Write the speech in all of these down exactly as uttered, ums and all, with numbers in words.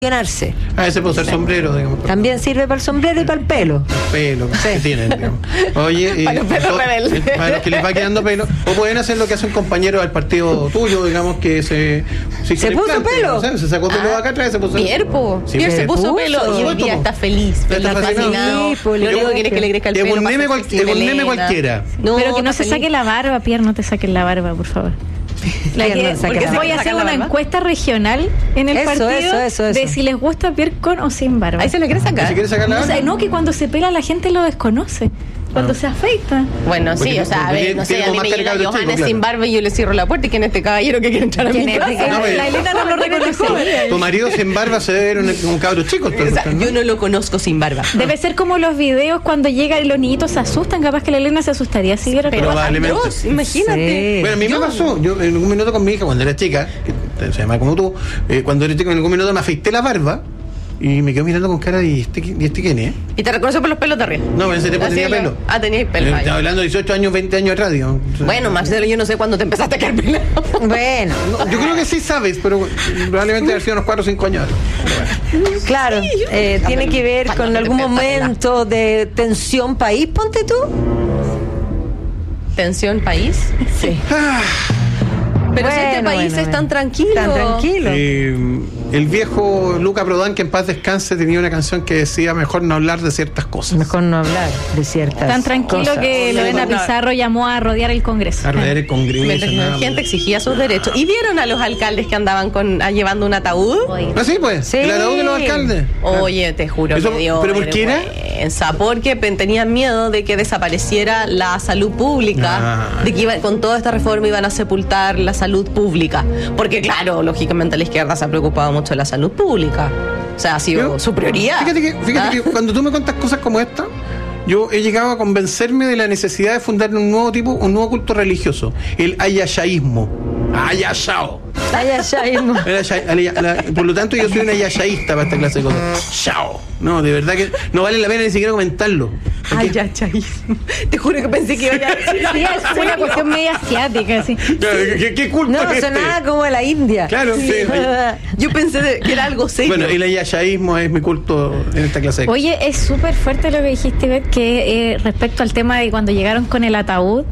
Llenarse. Ah, ese puede ser sombrero, digamos. También sirve para el sombrero y para el pelo. Pelo, Sí. que tienen, digamos. Oye, y Para los pelos to- rebeldes. para los que les va quedando pelo, o pueden hacer lo que hace un compañero del partido tuyo, digamos, que se se, hizo ¿Se el puso implante, pelo? ¿no? Se sacó pelo Ah, acá atrás y se puso Pierre, po. Sí, Pierre se pues. puso puso. pelo y hoy Supuesto, día po. está feliz, pero Está está fascinado. fascinado. Sí, pues, Lo único le- que quiere es que le crezca el es pelo. un para meme hacerse cual- es un meme melena. cualquiera. No, Pero que no se está saque feliz. la barba, Pierre, no te saquen la barba, por favor. La Que que- no saque porque la voy barba. a hacer ¿Saca la una barba? encuesta regional en el Eso, partido eso, eso, eso. de si les gusta Pierre con o sin barba. Ahí se la quiere sacar. Si quieres sacar la No, o sea, barba. no, que cuando se pela la gente lo desconoce. Cuando Ah. se afeita. Bueno, sí, Porque- o sea, a porque ver, no sé, tiene a mí como me máscara llega de cabro Johannes chico, claro. sin barba y yo le cierro la puerta y quién es este caballero que quiere entrar a mi ¿Quién es? casa. No, la Elena no lo reconoce. Tu marido sin barba se ve un, un cabro chico. O sea, entonces, ¿no? yo no lo conozco sin barba. Debe ser como los videos cuando llegan y los niñitos se asustan. Capaz que la Elena se asustaría si viera Pero Probablemente. atroz, imagínate. Sí. Bueno, a mí me Yo- pasó, yo en algún minuto con mi hija, cuando era chica, que se llama como tú, eh, cuando era chica en algún minuto me afeité la barba y me quedé mirando con cara de, ¿y este, qui- y este quién es? Y te reconoce por los pelos de arriba. No, en ese tiempo Así tenía lo- pelo. Ah, tenías Eh, pelo. Ay. Estaba hablando de dieciocho años, veinte años de radio. Bueno, Marcelo, yo no sé cuándo te empezaste a quedar pelado. Bueno, No, yo creo que sí sabes, pero probablemente haber sido unos cuatro o cinco años. claro, eh, tiene que ver Cuando con te algún empiezas a pelar. momento de tensión país, ponte tú. Tensión país. Sí. Pero si este Bueno, país bueno, es bueno. tan tranquilo. Tan tranquilo. Eh, el viejo Luca Prodan, que en paz descanse, tenía una canción que decía mejor no hablar de ciertas cosas. Mejor no hablar de ciertas Tan tranquilo cosas. que Lorena bueno. Pizarro llamó a rodear el Congreso. A rodear el Congreso. Mientras nada la más. gente exigía sus derechos. ¿Y vieron a los alcaldes que andaban con ah, llevando un ataúd? Ah, sí, pues. Sí. El ataúd de los alcaldes. Oye, te juro, Eso- me dio ¿pero por qué era? vergüenza, porque pen- tenían miedo de que desapareciera la salud pública, Ah. de que iba- con toda esta reforma iban a sepultar la salud pública. Porque claro, lógicamente la izquierda se ha preocupado mucho de la salud pública. O sea, ha sido Yo- su prioridad. Fíjate que, fíjate ¿Ah? que cuando tú me cuentas cosas como esta, yo he llegado a convencerme de la necesidad de fundar un nuevo tipo, un nuevo culto religioso, el ayashaísmo. Ayashao. Ay, ay, ay, no. El ayay- el- la- Por lo tanto, yo soy un ayayaísta para esta clase de cosas. Shao. No, de verdad que no vale la pena ni siquiera comentarlo. Ay, ya, chaísmo. Te juro que pensé que iba a decir. Sí, es una cuestión media asiática, así. ¿Qué, qué, qué culto No, es este? sonaba como de la India. Claro, sí. Yo pensé de- que era algo serio. Bueno, el ayayaísmo es mi culto en esta clase de cosas. Oye, es súper fuerte lo que dijiste, Beth, que eh, respecto al tema de cuando llegaron con el ataúd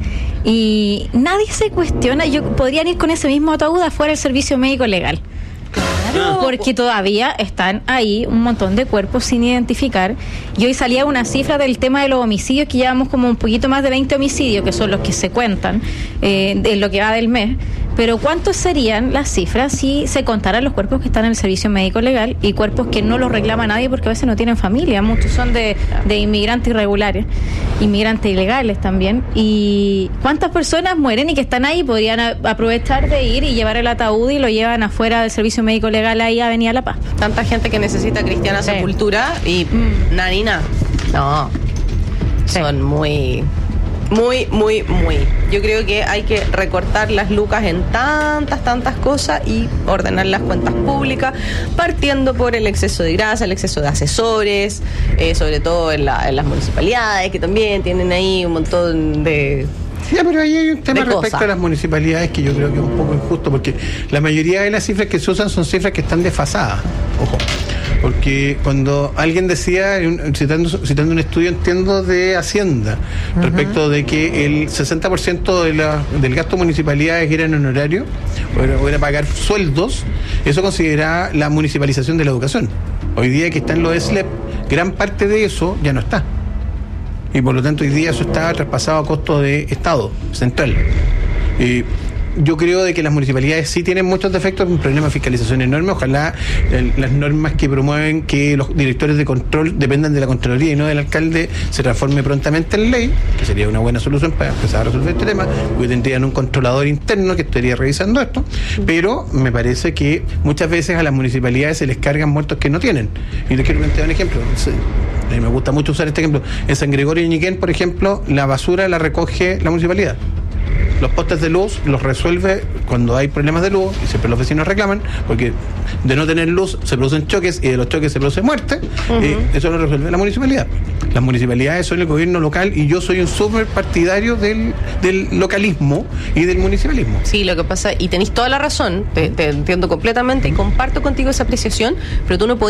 y nadie se cuestiona, yo podrían ir con ese mismo ataúd afuera del servicio médico legal. Claro. Porque todavía están ahí un montón de cuerpos sin identificar. Y hoy salía una cifra del tema de los homicidios, que llevamos como un poquito más de veinte homicidios, que son los que se cuentan eh, de lo que va del mes. Pero ¿cuántos serían las cifras si se contaran los cuerpos que están en el servicio médico legal y cuerpos que no los reclama nadie porque a veces no tienen familia? Muchos son de, de inmigrantes irregulares, inmigrantes ilegales también. ¿Y cuántas personas mueren y que están ahí? Podrían a- aprovechar de ir y llevar el ataúd y lo llevan afuera del servicio médico legal ahí a Avenida La Paz. Tanta gente que necesita cristiana Sí. sepultura y Mm. nada ni nada. No. Sí. Son muy, muy, muy, muy. Yo creo que hay que recortar las lucas en tantas, tantas cosas y ordenar las cuentas públicas, partiendo por el exceso de grasa, el exceso de asesores, eh, sobre todo en, la- en las municipalidades, que también tienen ahí un montón de... Ya, pero ahí hay un tema de respecto cosas. a las municipalidades que yo creo que es un poco injusto, porque la mayoría de las cifras que se usan son cifras que están desfasadas. Ojo. Porque cuando alguien decía, un- citando, citando un estudio, entiendo, de Hacienda, respecto de que el sesenta por ciento de la, del gasto de municipalidades era en honorario, o era, o era pagar sueldos, eso considera la municipalización de la educación. Hoy día que está en los S L E P, gran parte de eso ya no está. Y por lo tanto hoy día eso está traspasado a costo de Estado central. Eh, yo creo de que las municipalidades sí tienen muchos defectos, un problema de fiscalización enorme. Ojalá el- las normas que promueven que los directores de control dependan de la Contraloría y no del alcalde se transforme prontamente en ley, que sería una buena solución para empezar a resolver este tema, porque tendrían un controlador interno que estaría revisando esto, pero me parece que muchas veces a las municipalidades se les cargan muertos que no tienen. Y les quiero plantear un ejemplo. Sí. A mí me gusta mucho usar este ejemplo. En San Gregorio y Ñiquén, por ejemplo, la basura la recoge la municipalidad. Los postes de luz los resuelve cuando hay problemas de luz, y siempre los vecinos reclaman, porque de no tener luz se producen choques, y de los choques se produce muerte. Uh-huh. Y eso lo resuelve la municipalidad. Las municipalidades son el gobierno local, y yo soy un súper partidario del, del localismo y del municipalismo. Sí, lo que pasa, y tenéis toda la razón, te, te entiendo completamente y comparto contigo esa apreciación, pero tú no podés